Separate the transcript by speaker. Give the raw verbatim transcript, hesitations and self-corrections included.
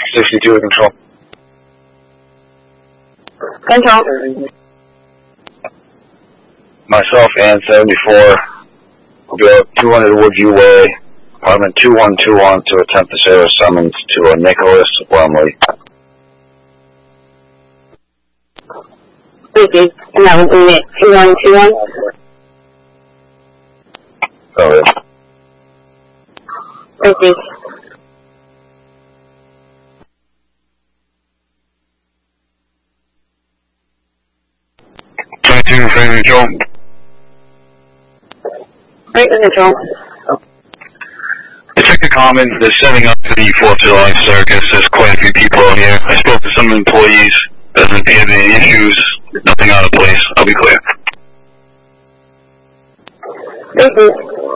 Speaker 1: sixty-two to control.
Speaker 2: Control.
Speaker 1: Myself and seventy-four will be out two hundred Woodview Way, apartment two one two one, to attempt to serve a summons to a Nicholas Wormley.
Speaker 2: Please, another unit two one two one.
Speaker 1: Oh, yeah.
Speaker 2: Please.
Speaker 1: twenty-two, frame control.
Speaker 2: Right with control.
Speaker 1: Check the Commons. They're setting up for the fourth of July circus. There's quite a few people out here. I spoke to some employees. Doesn't appear to be any issues. Nothing out of place. I'll be clear.
Speaker 2: Please.